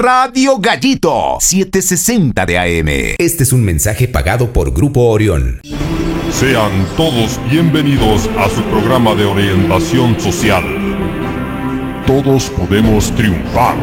Radio Gallito, 760 de AM. Este es un mensaje pagado por Grupo Orión. Sean todos bienvenidos a su programa de orientación social. Todos podemos triunfar.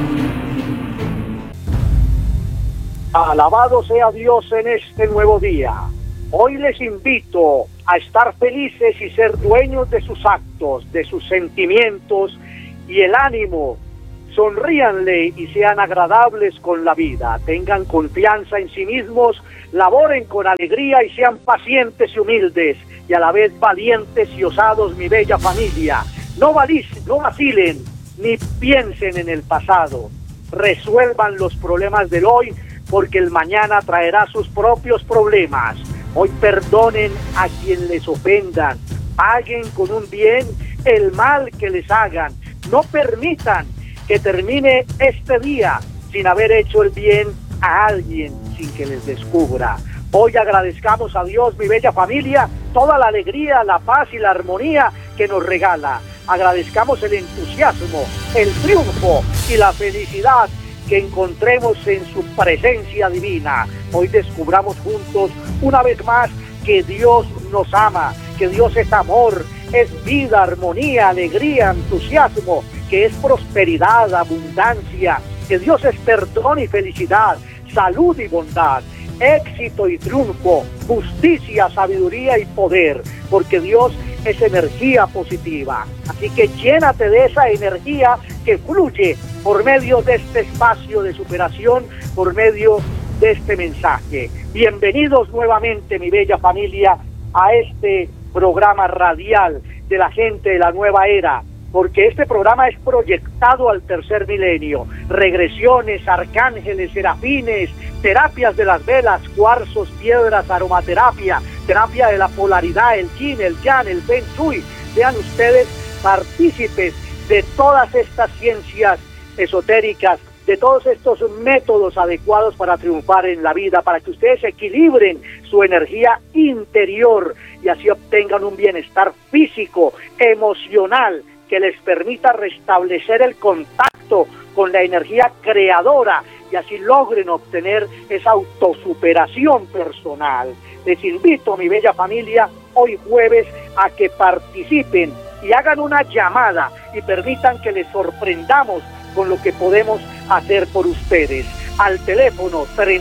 Alabado sea Dios en este nuevo día. Hoy les invito a estar felices y ser dueños de sus actos, de sus sentimientos y el ánimo. Sonríanle y sean agradables con la vida. Tengan confianza en sí mismos, laboren con alegría y sean pacientes y humildes y a la vez valientes y osados, mi bella familia. No vacilen ni piensen en el pasado. Resuelvan los problemas del hoy, porque el mañana traerá sus propios problemas. Hoy perdonen a quien les ofendan, paguen con un bien el mal que les hagan. No permitan que termine este día sin haber hecho el bien a alguien, sin que les descubra. Hoy agradezcamos a Dios, mi bella familia, toda la alegría, la paz y la armonía que nos regala. Agradezcamos el entusiasmo, el triunfo y la felicidad que encontremos en su presencia divina. Hoy descubramos juntos una vez más que Dios nos ama, que Dios es amor, es vida, armonía, alegría, entusiasmo, que es prosperidad, abundancia, que Dios es perdón y felicidad, salud y bondad, éxito y triunfo, justicia, sabiduría y poder, porque Dios es energía positiva. Así que llénate de esa energía que fluye por medio de este espacio de superación, por medio de este mensaje. Bienvenidos nuevamente, mi bella familia, a este programa radial de la gente de la nueva era, porque este programa es proyectado al tercer milenio. Regresiones, arcángeles, serafines, terapias de las velas, cuarzos, piedras, aromaterapia, terapia de la polaridad, el yin, el yang, el feng shui. Sean ustedes partícipes de todas estas ciencias esotéricas, de todos estos métodos adecuados para triunfar en la vida, para que ustedes equilibren su energía interior y así obtengan un bienestar físico, emocional, que les permita restablecer el contacto con la energía creadora y así logren obtener esa autosuperación personal. Les invito, mi bella familia, hoy jueves a que participen y hagan una llamada y permitan que les sorprendamos con lo que podemos hacer por ustedes. Al teléfono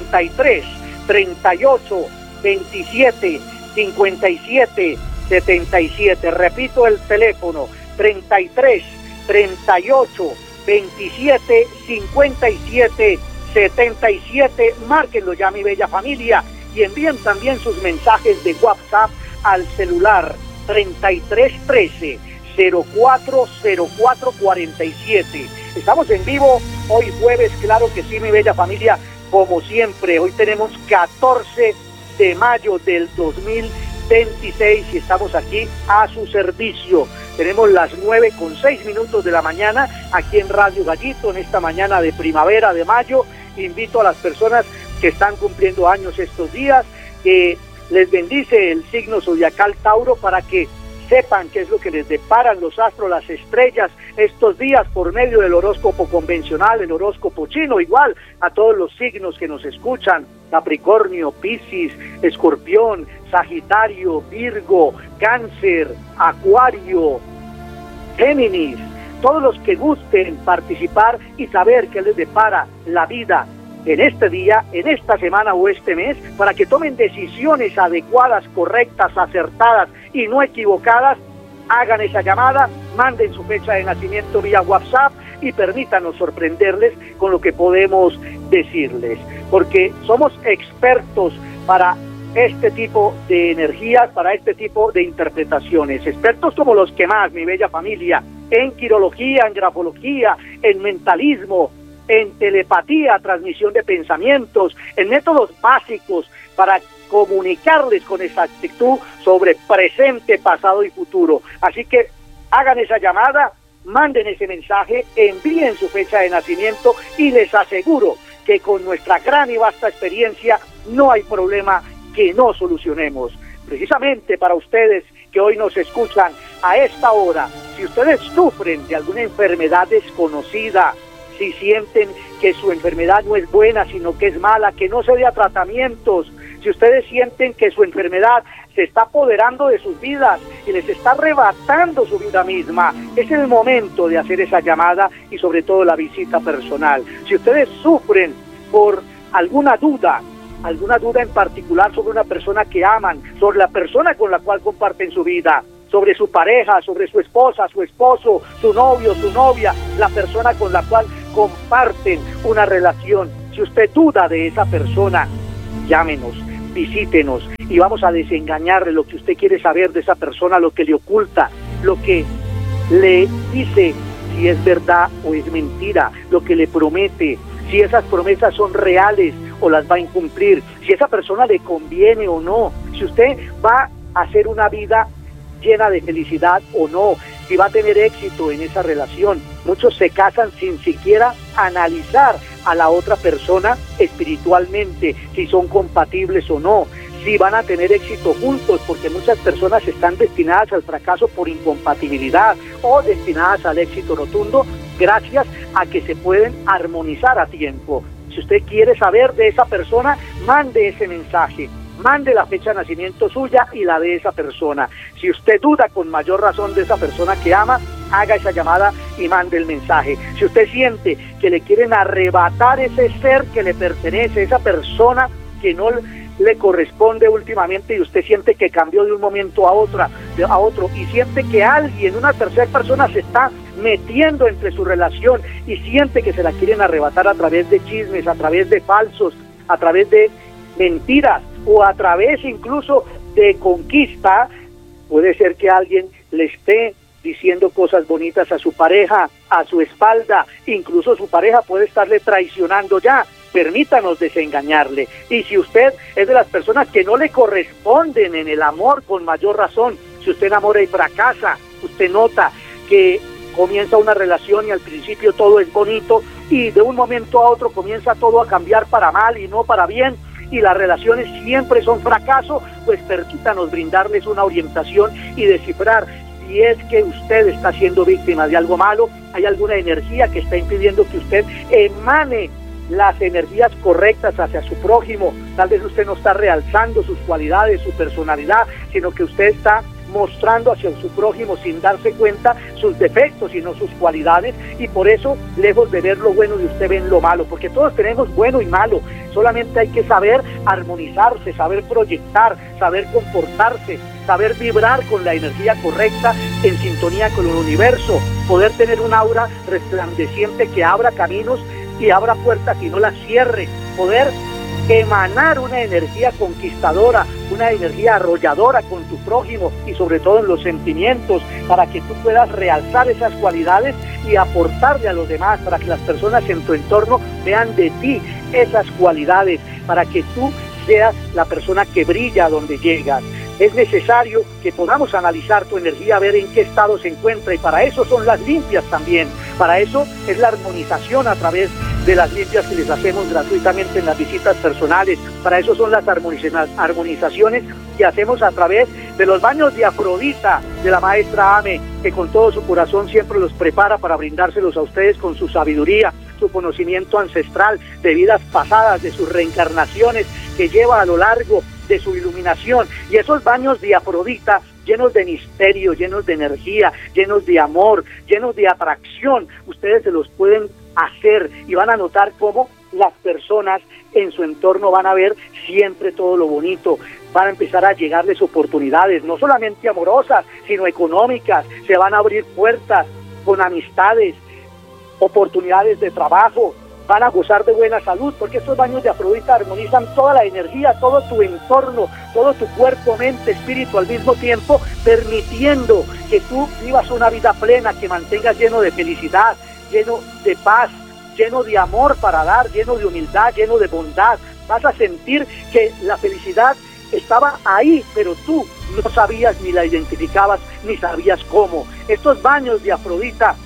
33 38 27 57 77. Repito el teléfono 33 38 27 57 77. Márquenlo ya, mi bella familia, y envíen también sus mensajes de WhatsApp al celular 3313 040447. Estamos en vivo hoy jueves, claro que sí, mi bella familia, como siempre. Hoy tenemos 14 de mayo del 2026 y estamos aquí a su servicio. Tenemos las 9:06 de la mañana aquí en Radio Gallito, en esta mañana de primavera de mayo. Invito a las personas que están cumpliendo años estos días, que les bendice el signo zodiacal Tauro, para que sepan qué es lo que les deparan los astros, las estrellas, estos días por medio del horóscopo convencional, el horóscopo chino, igual a todos los signos que nos escuchan: Capricornio, Piscis, Escorpión, Sagitario, Virgo, Cáncer, Acuario, Géminis. Todos los que gusten participar y saber qué les depara la vida en este día, en esta semana o este mes, para que tomen decisiones adecuadas, correctas, acertadas y no equivocadas, hagan esa llamada, manden su fecha de nacimiento vía WhatsApp y permítanos sorprenderles con lo que podemos decirles, porque somos expertos para este tipo de energías, para este tipo de interpretaciones, expertos como los que más, mi bella familia, en quirología, en grafología, en mentalismo, en telepatía, transmisión de pensamientos, en métodos básicos para comunicarles con exactitud sobre presente, pasado y futuro. Así que hagan esa llamada, manden ese mensaje, envíen su fecha de nacimiento y les aseguro que con nuestra gran y vasta experiencia no hay problema que no solucionemos. Precisamente para ustedes que hoy nos escuchan a esta hora, si ustedes sufren de alguna enfermedad desconocida, si sienten que su enfermedad no es buena, sino que es mala, que no se dé a tratamientos, si ustedes sienten que su enfermedad se está apoderando de sus vidas y les está arrebatando su vida misma, es el momento de hacer esa llamada y sobre todo la visita personal. Si ustedes sufren por alguna duda en particular sobre una persona que aman, sobre la persona con la cual comparten su vida, sobre su pareja, sobre su esposa, su esposo, su novio, su novia, la persona con la cual comparten una relación. Si usted duda de esa persona, llámenos, visítenos y vamos a desengañarle lo que usted quiere saber de esa persona, lo que le oculta, lo que le dice, si es verdad o es mentira, lo que le promete, si esas promesas son reales o las va a incumplir, si esa persona le conviene o no, si usted va a hacer una vida llena de felicidad o no, si va a tener éxito en esa relación. Muchos se casan sin siquiera analizar a la otra persona espiritualmente, si son compatibles o no, si van a tener éxito juntos, porque muchas personas están destinadas al fracaso por incompatibilidad o destinadas al éxito rotundo gracias a que se pueden armonizar a tiempo. Si usted quiere saber de esa persona, mande ese mensaje, mande la fecha de nacimiento suya y la de esa persona. Si usted duda con mayor razón de esa persona que ama, haga esa llamada y mande el mensaje. Si usted siente que le quieren arrebatar ese ser que le pertenece, esa persona que no le corresponde últimamente y usted siente que cambió de un momento a otro y siente que alguien, una tercera persona se está metiendo entre su relación y siente que se la quieren arrebatar a través de chismes, a través de falsos, a través de mentiras o a través incluso de conquista, puede ser que alguien le esté diciendo cosas bonitas a su pareja, a su espalda, incluso su pareja puede estarle traicionando ya. Permítanos desengañarle. Y si usted es de las personas que no le corresponden en el amor, con mayor razón, si usted enamora y fracasa, usted nota que comienza una relación y al principio todo es bonito y de un momento a otro comienza todo a cambiar para mal y no para bien, y las relaciones siempre son fracaso, pues permítanos brindarles una orientación y descifrar si es que usted está siendo víctima de algo malo, hay alguna energía que está impidiendo que usted emane las energías correctas hacia su prójimo. Tal vez usted no está realzando sus cualidades, su personalidad, sino que usted está mostrando hacia su prójimo sin darse cuenta sus defectos y no sus cualidades, y por eso, lejos de ver lo bueno de usted, ven lo malo, porque todos tenemos bueno y malo, solamente hay que saber armonizarse, saber proyectar, saber comportarse, saber vibrar con la energía correcta en sintonía con el universo, poder tener un aura resplandeciente que abra caminos y abra puertas y no las cierre, poder emanar una energía conquistadora, una energía arrolladora con tu prójimo y sobre todo en los sentimientos, para que tú puedas realzar esas cualidades y aportarle a los demás, para que las personas en tu entorno vean de ti esas cualidades, para que tú seas la persona que brilla donde llegas. Es necesario que podamos analizar tu energía, ver en qué estado se encuentra, y para eso son las limpias también, para eso es la armonización a través de las limpias que les hacemos gratuitamente en las visitas personales, para eso son las armonizaciones que hacemos a través de los baños de Afrodita de la maestra Ame, que con todo su corazón siempre los prepara para brindárselos a ustedes con su sabiduría, su conocimiento ancestral de vidas pasadas, de sus reencarnaciones que lleva a lo largo de su iluminación, y esos baños de Afrodita llenos de misterio, llenos de energía, llenos de amor, llenos de atracción, ustedes se los pueden hacer y van a notar cómo las personas en su entorno van a ver siempre todo lo bonito, van a empezar a llegarles oportunidades, no solamente amorosas, sino económicas, se van a abrir puertas con amistades, oportunidades de trabajo, van a gozar de buena salud, porque estos baños de Afrodita armonizan toda la energía, todo tu entorno, todo tu cuerpo, mente, espíritu al mismo tiempo, permitiendo que tú vivas una vida plena, que mantengas lleno de felicidad, lleno de paz, lleno de amor para dar, lleno de humildad, lleno de bondad. Vas a sentir que la felicidad estaba ahí, pero tú no sabías ni la identificabas, ni sabías cómo. Estos baños de Afrodita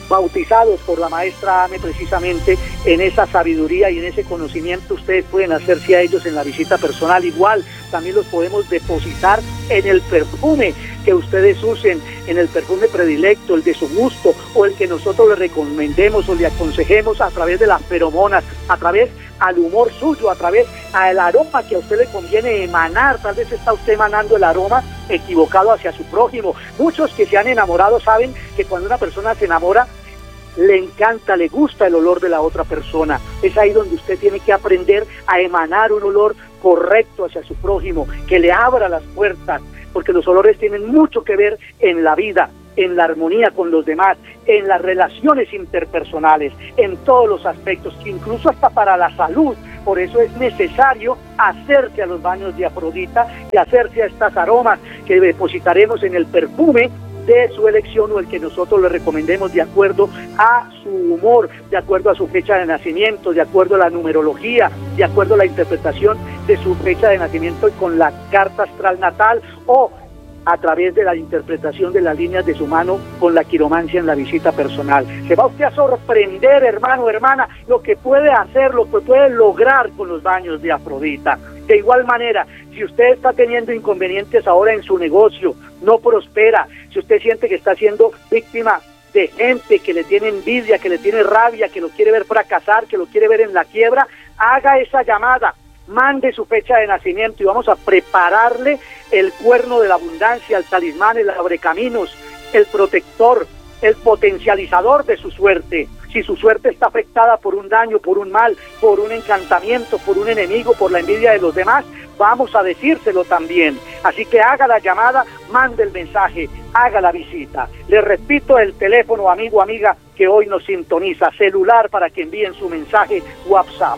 bautizados por la maestra Ame, precisamente en esa sabiduría y en ese conocimiento ustedes pueden hacerse a ellos en la visita personal. Igual también los podemos depositar en el perfume que ustedes usen, en el perfume predilecto, el de su gusto, o el que nosotros le recomendemos o le aconsejemos a través de las feromonas, a través al humor suyo, a través al aroma que a usted le conviene emanar. Tal vez está usted emanando el aroma equivocado hacia su prójimo. Muchos que se han enamorado saben que cuando una persona se enamora, le encanta, le gusta el olor de la otra persona. Es ahí donde usted tiene que aprender a emanar un olor correcto hacia su prójimo, que le abra las puertas, porque los olores tienen mucho que ver en la vida, en la armonía con los demás, en las relaciones interpersonales, en todos los aspectos, incluso hasta para la salud. Por eso es necesario hacerse a los baños de Afrodita y hacerse a estas aromas que depositaremos en el perfume de su elección o el que nosotros le recomendemos de acuerdo a su humor, de acuerdo a su fecha de nacimiento, de acuerdo a la numerología, de acuerdo a la interpretación de su fecha de nacimiento y con la carta astral natal, o a través de la interpretación de las líneas de su mano con la quiromancia en la visita personal. Se va usted a sorprender, hermano, hermana, lo que puede hacer, lo que puede lograr con los baños de Afrodita. De igual manera, si usted está teniendo inconvenientes ahora en su negocio, no prospera, si usted siente que está siendo víctima de gente que le tiene envidia, que le tiene rabia, que lo quiere ver fracasar, que lo quiere ver en la quiebra, haga esa llamada, mande su fecha de nacimiento y vamos a prepararle el cuerno de la abundancia, el talismán, el abrecaminos, el protector, el potencializador de su suerte. Si su suerte está afectada por un daño, por un mal, por un encantamiento, por un enemigo, por la envidia de los demás, vamos a decírselo también. Así que haga la llamada, mande el mensaje, haga la visita. Le repito el teléfono, amigo, amiga, que hoy nos sintoniza, celular para que envíen su mensaje, WhatsApp,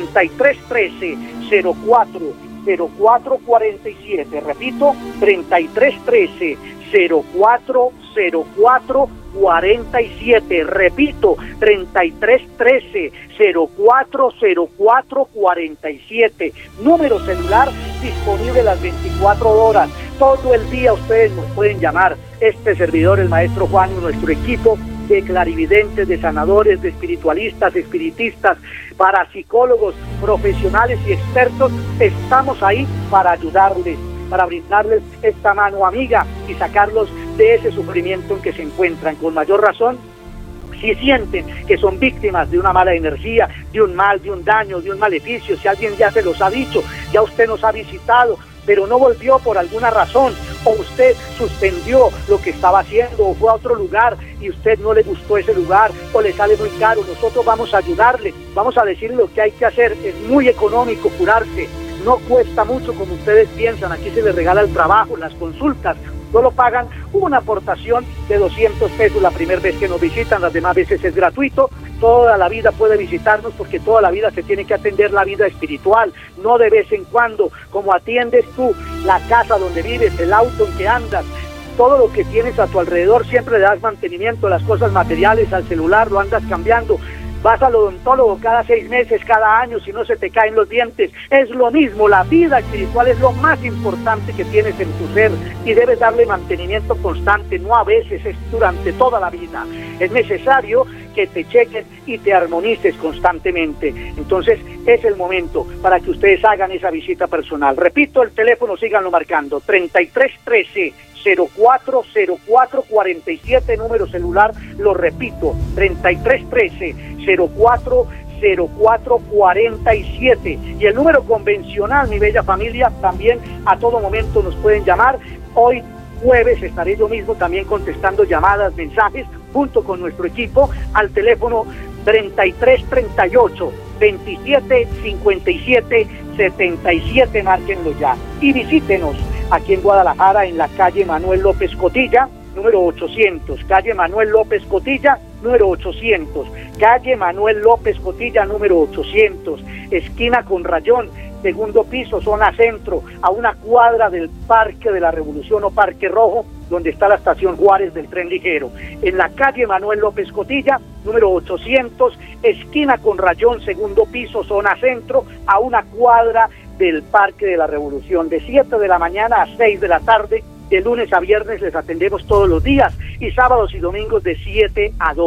3313 040447. Repito, 3313 040447. Repito, 3313 040447. Número celular disponible las 24 horas. Todo el día ustedes nos pueden llamar. Este servidor, el maestro Juan, y nuestro equipo de clarividentes, de sanadores, de espiritualistas, espiritistas, parapsicólogos, profesionales y expertos, estamos ahí para ayudarles, para brindarles esta mano amiga y sacarlos de ese sufrimiento en que se encuentran. Con mayor razón, si sienten que son víctimas de una mala energía, de un mal, de un daño, de un maleficio, si alguien ya se los ha dicho, ya usted nos ha visitado, pero no volvió por alguna razón, o usted suspendió lo que estaba haciendo, o fue a otro lugar y usted no le gustó ese lugar, o le sale muy caro, nosotros vamos a ayudarle, vamos a decirle lo que hay que hacer. Es muy económico curarse, no cuesta mucho como ustedes piensan. Aquí se les regala el trabajo, las consultas, solo pagan una aportación de 200 pesos la primera vez que nos visitan, las demás veces es gratuito. Toda la vida puede visitarnos porque toda la vida se tiene que atender la vida espiritual, no de vez en cuando, como atiendes tú la casa donde vives, el auto en que andas, todo lo que tienes a tu alrededor, siempre le das mantenimiento a las cosas materiales, al celular, lo andas cambiando. Vas al odontólogo cada 6 meses, cada año, si no se te caen los dientes. Es lo mismo, la vida espiritual es lo más importante que tienes en tu ser y debes darle mantenimiento constante, no a veces, es durante toda la vida. Es necesario que te cheques y te armonices constantemente. Entonces, es el momento para que ustedes hagan esa visita personal. Repito, el teléfono, síganlo marcando, 3313 040447, número celular, lo repito, 3313 040447. Y el número convencional, mi bella familia, también a todo momento nos pueden llamar. Hoy jueves estaré yo mismo también contestando llamadas, mensajes, junto con nuestro equipo, al teléfono 3338 275777, márquenlo ya. Y visítenos aquí en Guadalajara, en la calle Manuel López Cotilla, número 800, calle Manuel López Cotilla, número 800, calle Manuel López Cotilla, número 800, esquina con Rayón, segundo piso, zona centro, a una cuadra del Parque de la Revolución o Parque Rojo, donde está la estación Juárez del tren ligero. En la calle Manuel López Cotilla, número 800, esquina con Rayón, segundo piso, zona centro, a una cuadra del Parque de la Revolución, de 7 de la mañana a 6 de la tarde, de lunes a viernes les atendemos todos los días, y sábados y domingos de 7 a 2.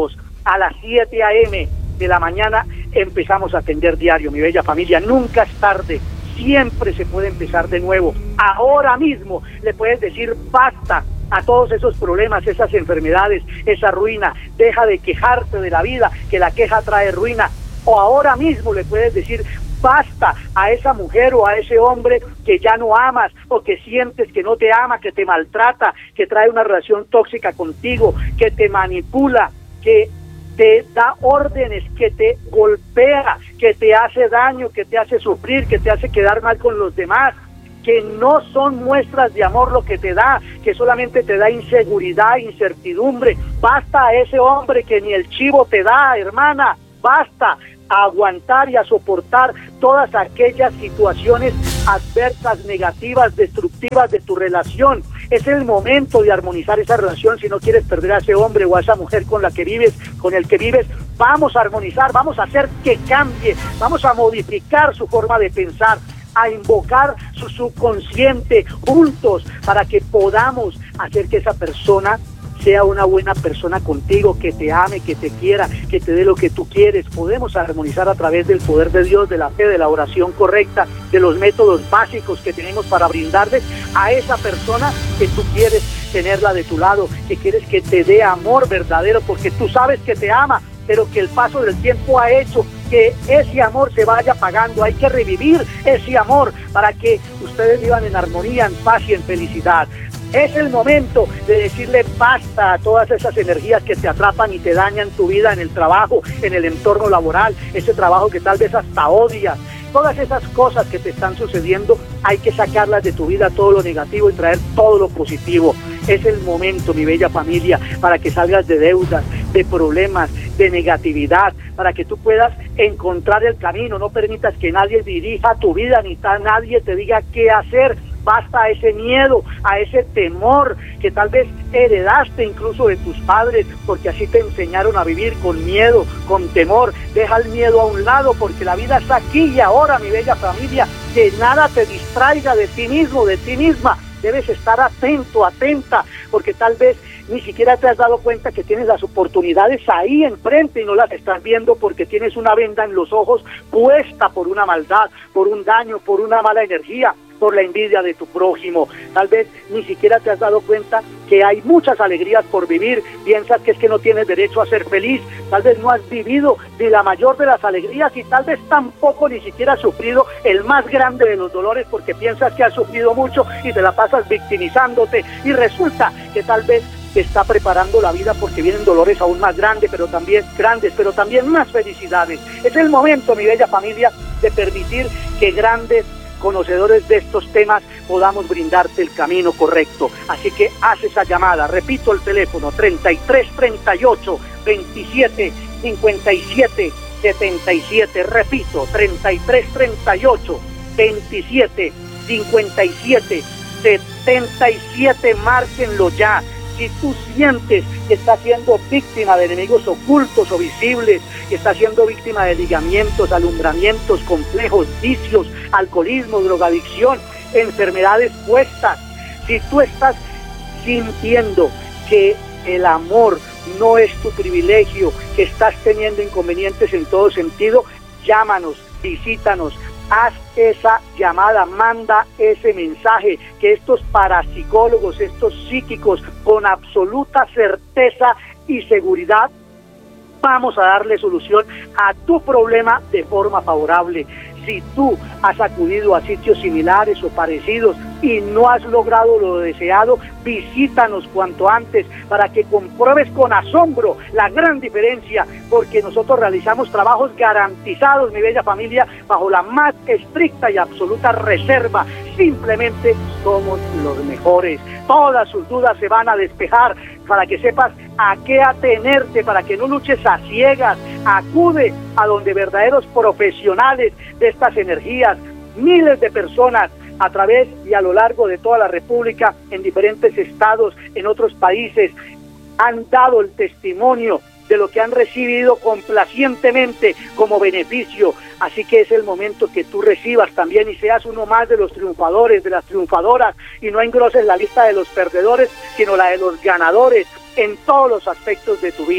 a las 7 a.m. de la mañana empezamos a atender diario, mi bella familia. Nunca es tarde, siempre se puede empezar de nuevo. Ahora mismo le puedes decir basta a todos esos problemas, esas enfermedades, esa ruina. Deja de quejarte de la vida, que la queja trae ruina. O ahora mismo le puedes decir basta a esa mujer o a ese hombre que ya no amas, o que sientes que no te ama, que te maltrata, que trae una relación tóxica contigo, que te manipula, que te da órdenes, que te golpea, que te hace daño, que te hace sufrir, que te hace quedar mal con los demás, que no son muestras de amor lo que te da, que solamente te da inseguridad, incertidumbre. Basta a ese hombre que ni el chivo te da, hermana. Basta a aguantar y a soportar todas aquellas situaciones adversas, negativas, destructivas de tu relación. Es el momento de armonizar esa relación. Si no quieres perder a ese hombre o a esa mujer con la que vives, con el que vives, vamos a armonizar, vamos a hacer que cambie, vamos a modificar su forma de pensar, a invocar su subconsciente juntos para que podamos hacer que esa persona sea una buena persona contigo, que te ame, que te quiera, que te dé lo que tú quieres. Podemos armonizar a través del poder de Dios, de la fe, de la oración correcta, de los métodos básicos que tenemos para brindarle a esa persona que tú quieres tenerla de tu lado, que quieres que te dé amor verdadero, porque tú sabes que te ama, pero que el paso del tiempo ha hecho que ese amor se vaya apagando. Hay que revivir ese amor para que ustedes vivan en armonía, en paz y en felicidad. Es el momento de decirle basta a todas esas energías que te atrapan y te dañan tu vida en el trabajo, en el entorno laboral, ese trabajo que tal vez hasta odias. Todas esas cosas que te están sucediendo, hay que sacarlas de tu vida, todo lo negativo, y traer todo lo positivo. Es el momento, mi bella familia, para que salgas de deudas, de problemas, de negatividad, para que tú puedas encontrar el camino. No permitas que nadie dirija tu vida, ni nadie te diga qué hacer. Basta a ese miedo, a ese temor que tal vez heredaste incluso de tus padres, porque así te enseñaron a vivir con miedo, con temor. Deja el miedo a un lado, porque la vida está aquí y ahora, mi bella familia. Que nada te distraiga de ti mismo, de ti misma. Debes estar atento, atenta, porque tal vez ni siquiera te has dado cuenta que tienes las oportunidades ahí enfrente y no las estás viendo porque tienes una venda en los ojos puesta por una maldad, por un daño, por una mala energía, por la envidia de tu prójimo. Tal vez ni siquiera te has dado cuenta que hay muchas alegrías por vivir. Piensas que es que no tienes derecho a ser feliz. Tal vez no has vivido ni la mayor de las alegrías, y tal vez tampoco ni siquiera has sufrido el más grande de los dolores, porque piensas que has sufrido mucho y te la pasas victimizándote, y resulta que tal vez te está preparando la vida, porque vienen dolores aún más grandes, pero también más felicidades. Es el momento, mi bella familia, de permitir que grandes conocedores de estos temas podamos brindarte el camino correcto. Así que haz esa llamada. Repito el teléfono: 3338 27 57 77. Repito, 3338 27 57 77. Márquenlo ya. Si tú sientes que estás siendo víctima de enemigos ocultos o visibles, que estás siendo víctima de ligamientos, alumbramientos, complejos, vicios, alcoholismo, drogadicción, enfermedades puestas, si tú estás sintiendo que el amor no es tu privilegio, que estás teniendo inconvenientes en todo sentido, llámanos, visítanos. Haz esa llamada, manda ese mensaje, que estos parapsicólogos, estos psíquicos, con absoluta certeza y seguridad, vamos a darle solución a tu problema de forma favorable. Si tú has acudido a sitios similares o parecidos y no has logrado lo deseado, visítanos cuanto antes para que compruebes con asombro la gran diferencia, porque nosotros realizamos trabajos garantizados, mi bella familia, bajo la más estricta y absoluta reserva. Simplemente somos los mejores. Todas sus dudas se van a despejar, para que sepas a qué atenerte, para que no luches a ciegas. Acude a donde verdaderos profesionales de estas energías. Miles de personas a través y a lo largo de toda la República, en diferentes estados, en otros países, han dado el testimonio de lo que han recibido complacientemente como beneficio. Así que es el momento que tú recibas también y seas uno más de los triunfadores, de las triunfadoras, y no engroses la lista de los perdedores, sino la de los ganadores en todos los aspectos de tu vida.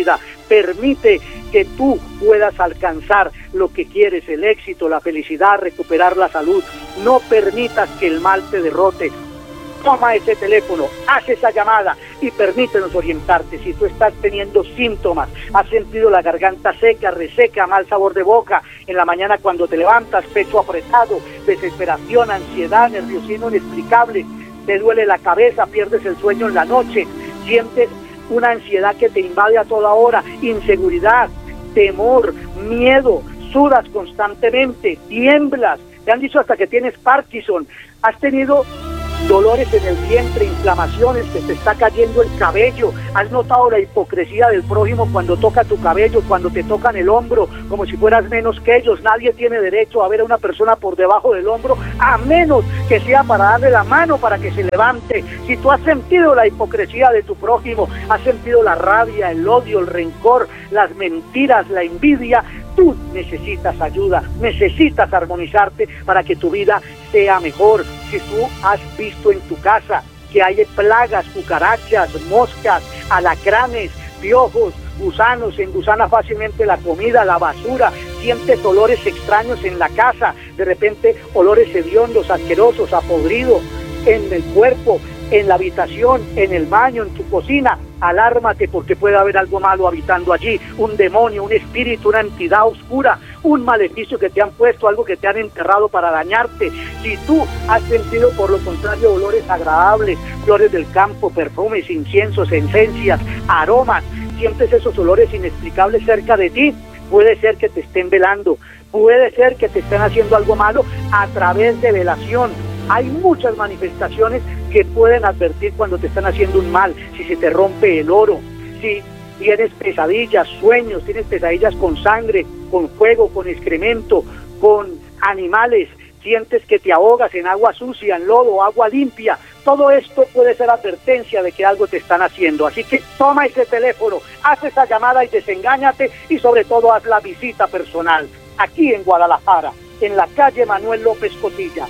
Permite que tú puedas alcanzar lo que quieres, el éxito, la felicidad, recuperar la salud. No permitas que el mal te derrote. Toma ese teléfono, haz esa llamada y permítenos orientarte. Si tú estás teniendo síntomas, has sentido la garganta seca, reseca, mal sabor de boca, en la mañana cuando te levantas, pecho apretado, desesperación, ansiedad, nerviosismo inexplicable, te duele la cabeza, pierdes el sueño en la noche, sientes una ansiedad que te invade a toda hora, inseguridad, temor, miedo, sudas constantemente, tiemblas, te han dicho hasta que tienes Parkinson, has tenido dolores en el vientre, inflamaciones, que te está cayendo el cabello, has notado la hipocresía del prójimo cuando toca tu cabello, cuando te tocan el hombro, como si fueras menos que ellos. Nadie tiene derecho a ver a una persona por debajo del hombro, a menos que sea para darle la mano para que se levante. Si tú has sentido la hipocresía de tu prójimo, has sentido la rabia, el odio, el rencor, las mentiras, la envidia, tú necesitas ayuda, necesitas armonizarte para que tu vida sea mejor. Si tú has visto en tu casa que hay plagas, cucarachas, moscas, alacranes, piojos, gusanos, se engusana fácilmente la comida, la basura, sientes olores extraños en la casa, de repente olores hediondos, asquerosos, a podrido en el cuerpo, en la habitación, en el baño, en tu cocina, alármate porque puede haber algo malo habitando allí, un demonio, un espíritu, una entidad oscura, un maleficio que te han puesto, algo que te han enterrado para dañarte. Si tú has sentido por lo contrario olores agradables, flores del campo, perfumes, inciensos, esencias, aromas, sientes esos olores inexplicables cerca de ti, puede ser que te estén velando, puede ser que te estén haciendo algo malo a través de velación. Hay muchas manifestaciones que pueden advertir cuando te están haciendo un mal. Si se te rompe el oro, si tienes pesadillas, sueños, tienes pesadillas con sangre, con fuego, con excremento, con animales, sientes que te ahogas en agua sucia, en lodo, agua limpia. Todo esto puede ser advertencia de que algo te están haciendo. Así que toma ese teléfono, haz esa llamada y desengáñate, y sobre todo haz la visita personal. Aquí en Guadalajara, en la calle Manuel López Cotilla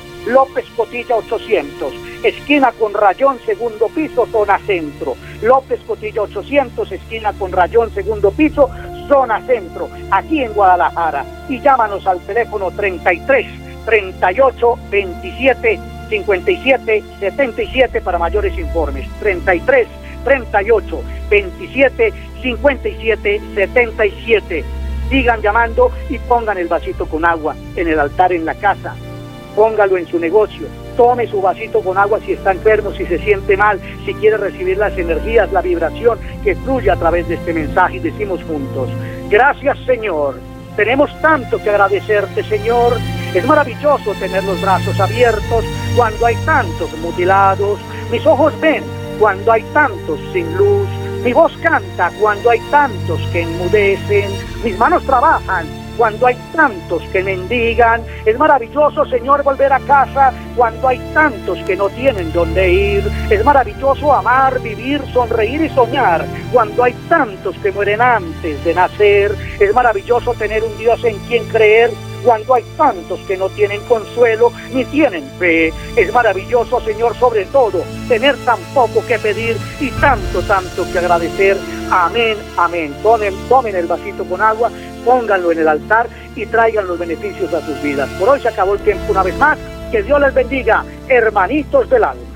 800, esquina con Rayón, segundo piso, zona centro. López Cotilla 800, esquina con Rayón, segundo piso, zona centro, aquí en Guadalajara. Y llámanos al teléfono 33 38 27 57 77 para mayores informes. 33 38 27 57 77. Sigan llamando y pongan el vasito con agua en el altar en la casa. Póngalo en su negocio. Tome su vasito con agua si está enfermo, si se siente mal, si quiere recibir las energías, la vibración que fluye a través de este mensaje. Y decimos juntos: gracias, Señor. Tenemos tanto que agradecerte, Señor. Es maravilloso tener los brazos abiertos cuando hay tantos mutilados. Mis ojos ven cuando hay tantos sin luz. Mi voz canta cuando hay tantos que enmudecen. Mis manos trabajan cuando hay tantos que mendigan. Es maravilloso, Señor, volver a casa cuando hay tantos que no tienen dónde ir. Es maravilloso amar, vivir, sonreír y soñar cuando hay tantos que mueren antes de nacer. Es maravilloso tener un Dios en quien creer cuando hay tantos que no tienen consuelo ni tienen fe. Es maravilloso, Señor, sobre todo, tener tan poco que pedir y tanto que agradecer. Amén, amén. Tomen el vasito con agua, pónganlo en el altar y traigan los beneficios a sus vidas. Por hoy se acabó el tiempo una vez más. Que Dios les bendiga, hermanitos del alma.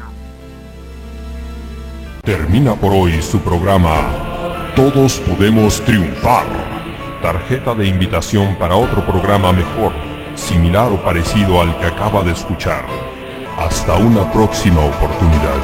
Termina por hoy su programa Todos Podemos Triunfar. Tarjeta de invitación para otro programa mejor, similar o parecido al que acaba de escuchar. Hasta una próxima oportunidad.